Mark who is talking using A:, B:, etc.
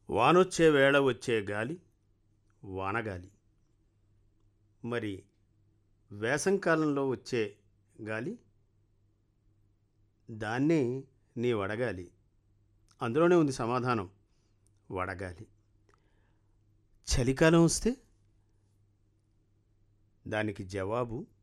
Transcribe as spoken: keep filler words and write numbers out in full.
A: వానొచ్చే వేళ వచ్చే గాలి వానగాలి. మరి వేసంకాలంలో వచ్చే గాలి దాన్నే నీ వడగాలి. అందులోనే ఉంది సమాధానం, వడగాలి. చలికాలం వస్తే దానికి జవాబు